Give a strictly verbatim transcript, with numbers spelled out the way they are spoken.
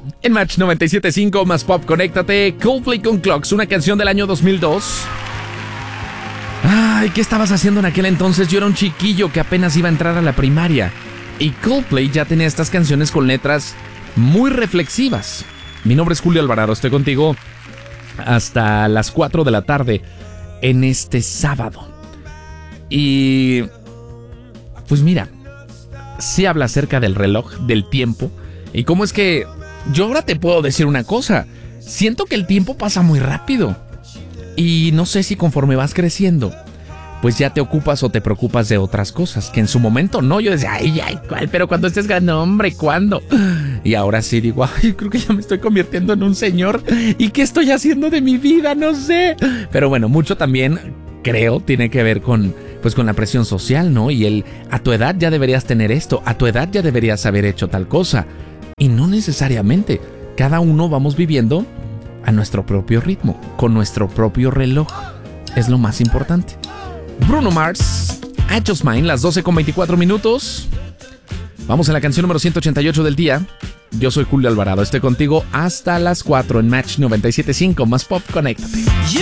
En Match noventa y siete punto cinco más pop, conéctate. Coldplay con Clocks, una canción del año dos mil dos. Ay, ¿qué estabas haciendo en aquel entonces? Yo era un chiquillo que apenas iba a entrar a la primaria. Y Coldplay ya tenía estas canciones con letras muy reflexivas. Mi nombre es Julio Alvarado, estoy contigo hasta las cuatro de la tarde en este sábado. Y pues mira, sí habla acerca del reloj, del tiempo. Y cómo es que yo ahora te puedo decir una cosa. Siento que el tiempo pasa muy rápido. Y no sé si conforme vas creciendo, pues ya te ocupas o te preocupas de otras cosas, que en su momento no. Yo decía, ay, ay, ¿cuál? Pero cuando estés grande, hombre, ¿cuándo? Y ahora sí digo, ay, creo que ya me estoy convirtiendo en un señor. ¿Y qué estoy haciendo de mi vida? No sé. Pero bueno, mucho también, creo, tiene que ver con, pues, con la presión social, ¿no? Y el, a tu edad ya deberías tener esto, a tu edad ya deberías haber hecho tal cosa. Y no necesariamente. Cada uno vamos viviendo a nuestro propio ritmo, con nuestro propio reloj. Es lo más importante. Bruno Mars, I Just Mine, las doce con veinticuatro minutos. Vamos a la canción número ciento ochenta y ocho del día. Yo soy Julio Alvarado, estoy contigo hasta las cuatro en Match noventa y siete punto cinco más pop, conéctate. You